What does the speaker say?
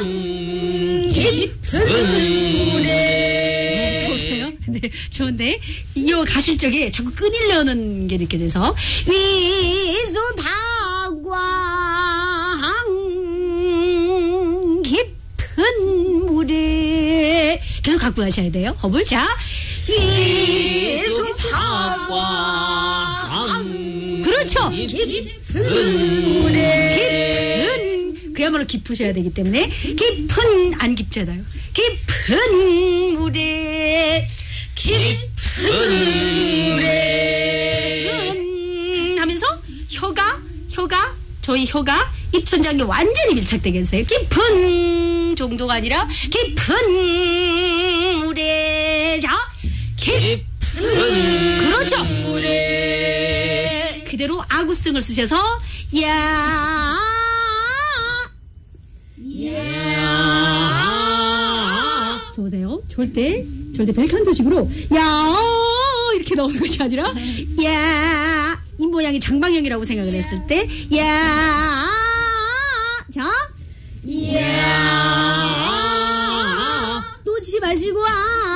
깊은 물에. 좋으세요? 네, 좋은데 이 가실 적에 자꾸 끊이려는 게 느껴져서 위수박광 깊은 물에 계속 갖고 가셔야 돼요. 허블. 자, 위수박광. 그렇죠. 깊은 물에. 깊은, 그야말로 깊으셔야 되기 때문에 깊은, 안 깊잖아요. 깊은 물에, 깊은 물에 하면서 혀가 저희 혀가 입천장에 완전히 밀착되겠어요. 깊은 정도가 아니라 깊은 물에. 자, 깊은 그렇죠. 물에 그대로 아구승을 쓰셔서 야 좋으세요. 절대 벨칸토식으로 야 이렇게 나오는 것이 아니라 야 이 모양이 장방형이라고 생각을 했을 때 야 자 야 놓치지 마시고